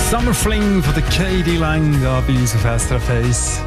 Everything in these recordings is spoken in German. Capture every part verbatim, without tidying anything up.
Summer Fling von der K D Lang da bei uns auf S R F eins.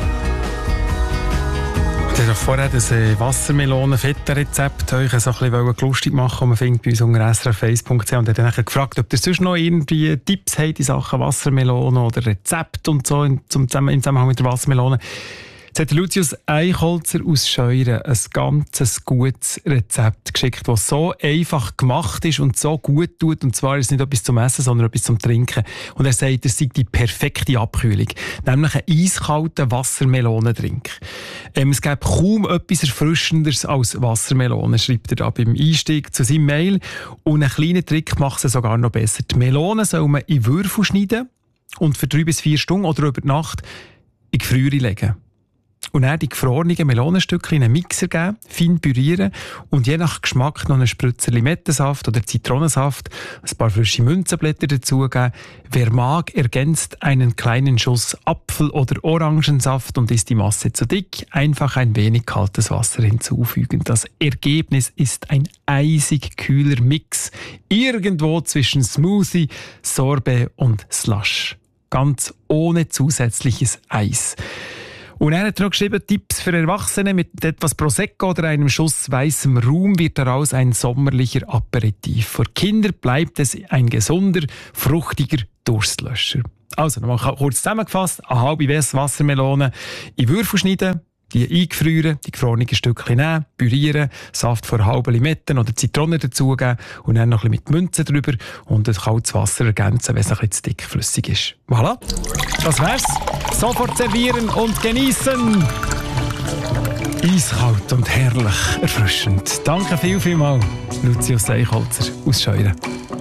Ich habe vorher das Wassermelonen-Feta-Rezept euch so ein bisschen lustig machen, das man findet bei uns unter s r f eins punkt c h, und habe dann gefragt, ob ihr sonst noch irgendwie Tipps habt in Sachen Wassermelonen oder Rezepte und so im Zusammenhang mit der Wassermelone. Jetzt hat Lucius Eichholzer aus Scheuren ein ganz gutes Rezept geschickt, das so einfach gemacht ist und so gut tut. Und zwar ist es nicht etwas zum Essen, sondern etwas zum Trinken. Und er sagt, es sei die perfekte Abkühlung. Nämlich ein eiskalter Wassermelonendrink. Ähm, es gibt kaum etwas Erfrischenderes als Wassermelone, schreibt er da beim Einstieg zu seinem Mail. Und einen kleinen Trick macht es sogar noch besser. Die Melone soll man in Würfel schneiden und für drei bis vier Stunden oder über die Nacht in die Gefriere legen. Und dann die gefrorenen Melonenstückchen in einen Mixer geben, fein pürieren und je nach Geschmack noch einen Spritzer Limettensaft oder Zitronensaft, ein paar frische Münzenblätter dazugeben. Wer mag, ergänzt einen kleinen Schuss Apfel- oder Orangensaft und ist die Masse zu dick, einfach ein wenig kaltes Wasser hinzufügen. Das Ergebnis ist ein eisig kühler Mix, irgendwo zwischen Smoothie, Sorbet und Slush. Ganz ohne zusätzliches Eis. Und er hat noch geschrieben, Tipps für Erwachsene mit etwas Prosecco oder einem Schuss weißem Rum wird daraus ein sommerlicher Aperitif. Für Kinder bleibt es ein gesunder, fruchtiger Durstlöscher. Also, nochmal kurz zusammengefasst, eine halbe Wassermelone in Würfel schneiden, die eingefrieren, die gefrorenen Stückchen nehmen, pürieren, Saft von halben Limetten oder Zitronen dazugeben und dann noch ein bisschen mit Münzen drüber und das kaltes Wasser ergänzen, wenn es ein bisschen zu dickflüssig ist. Voilà, das wär's. Sofort servieren und genießen. Eiskalt und herrlich erfrischend. Danke viel, viel mal, Lucius Eichholzer aus Scheuren.